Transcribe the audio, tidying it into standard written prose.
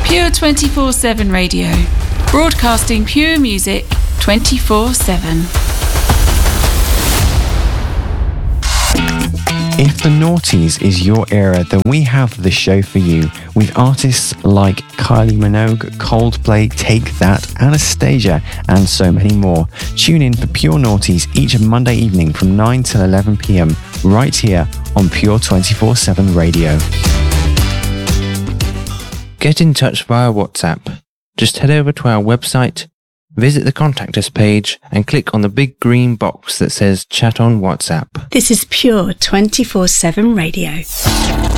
Pure 24/7 Radio. Broadcasting pure music 24/7. If the noughties is your era, then we have the show for you, with artists like Kylie Minogue, Coldplay, Take That, Anastasia, and so many more. Tune in for Pure Noughties each Monday evening from 9 till 11 p.m, right here on Pure 24/7 Radio. Get in touch via WhatsApp. Just head over to our website, visit the Contact Us page and click on the big green box that says Chat on WhatsApp. This is Pure 24/7 Radio.